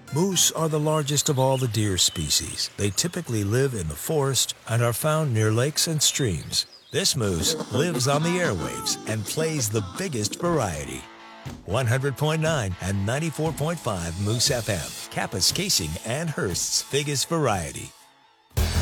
Moose are the largest of all the deer species. They typically live in the forest and are found near lakes and streams. This moose lives on the airwaves and plays the biggest variety. 100.9 and 94.5 Moose FM, Kapa's Casing and Hearst's biggest variety.